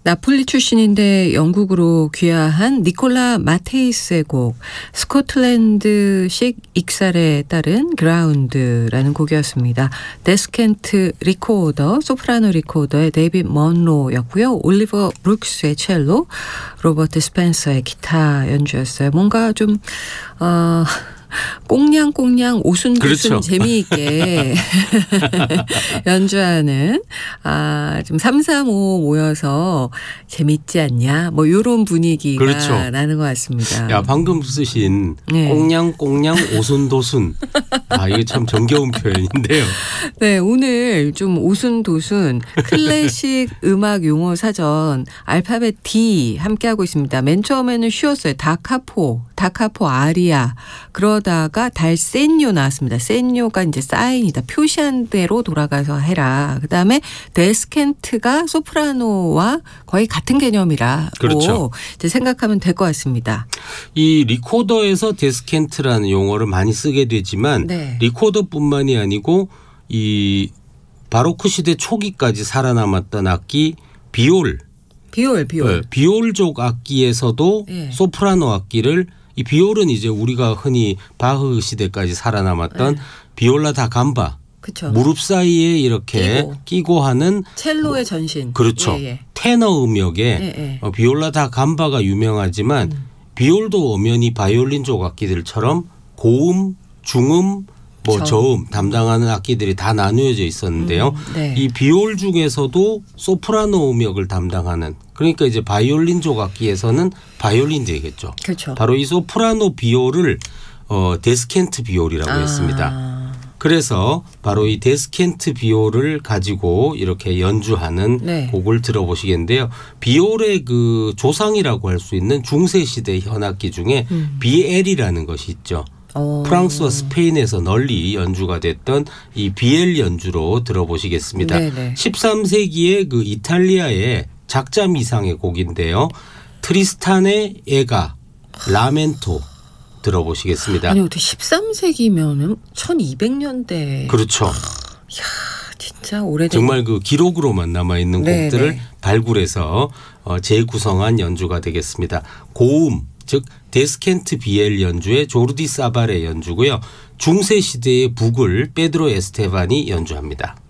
나폴리 출신인데 영국으로 귀화한 니콜라 마테이스의 곡 스코틀랜드식 익살에 따른 그라운드라는 곡이었습니다. 데스켄트 리코더, 소프라노 리코더의 데이빗 먼로였고요. 올리버 브룩스의 첼로, 로버트 스펜서의 기타 연주였어요. 뭔가 좀 꽁냥꽁냥 오순도순 그렇죠. 재미있게 연주하는 좀 3, 4, 5 모여서 재밌지 않냐 뭐 이런 분위기가 그렇죠. 나는 것 같습니다. 야, 방금 쓰신 네. 꽁냥꽁냥 오순도순. 이게 참 정겨운 표현인데요. 네, 오늘 좀 오순도순 클래식 음악 용어 사전 알파벳 D 함께하고 있습니다. 맨 처음에는 쉬웠어요. 다카포 아리아. 그러다가 달센뇨 나왔습니다. 센뇨가 이제 사인이다. 표시한 대로 돌아가서 해라. 그다음에 데스켄트가 소프라노와 거의 같은 개념이라고 그렇죠. 이제 생각하면 될 것 같습니다. 이 리코더에서 데스켄트라는 용어를 많이 쓰게 되지만 네. 리코더뿐만이 아니고 이 바로크 시대 초기까지 살아남았던 악기 비올. 비올족 악기에서도 예. 소프라노 악기를 이 비올은 이제 우리가 흔히 바흐 시대까지 살아남았던 비올라 다 감바. 그렇죠. 무릎 사이에 이렇게 끼고 하는 첼로의 전신. 그렇죠. 예. 테너 음역에 비올라 다 감바가 유명하지만 비올도 엄연히 바이올린족 악기들처럼 고음, 중음, 저음 담당하는 악기들이 다 나누어져 있었는데요. 네. 이 비올 중에서도 소프라노 음역을 담당하는 그러니까 이제 바이올린족 악기에서는 바이올린 되겠죠. 그렇죠. 바로 이 소프라노 비올을 데스켄트 비올이라고 했습니다. 그래서 바로 이 데스켄트 비올을 가지고 이렇게 연주하는 곡을 들어보시겠는데요. 비올의 그 조상이라고 할 수 있는 중세 시대 현악기 중에 비엘이라는 것이 있죠. 프랑스와 스페인에서 널리 연주가 됐던 이 비엘 연주로 들어보시겠습니다. 네네. 13세기의 그 이탈리아의 작자 미상의 곡인데요. 트리스탄의 에가 라멘토 들어보시겠습니다. 아니 어떻게 13세기면은 1200년대. 그렇죠. 이야, 진짜 오래된. 정말 그 기록으로만 남아있는 곡들을 발굴해서 재구성한 연주가 되겠습니다. 고음 즉 데스켄트 비엘 연주의 조르디 사발의 연주고요. 중세 시대의 북을 페드로 에스테반이 연주합니다.